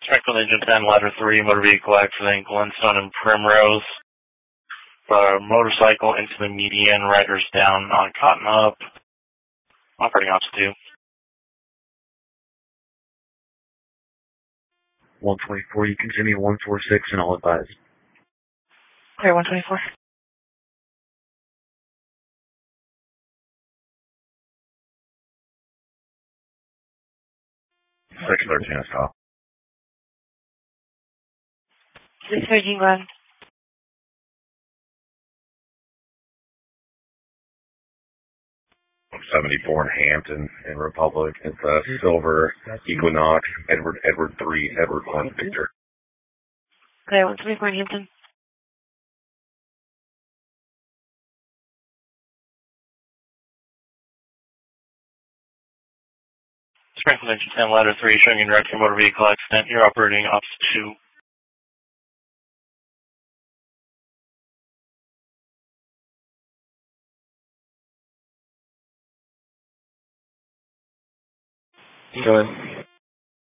Spectral Engine 10, Ladder 3, motor vehicle accident, Glenstone and Primrose. Motorcycle into the median, riders down on Cotton Up. Operating ops 2. 124, you continue 146 and I'll advise. Okay, 124. Section 13 is top. 613 Glen. 74 in Hampton in Republic. It's Silver, Equinox, Edward 3, Edward 1, Victor. Okay, 124 in Hampton. Spectral Engine 10, Ladder 3, showing in direct motor vehicle accident. You're operating ops 2. Go ahead.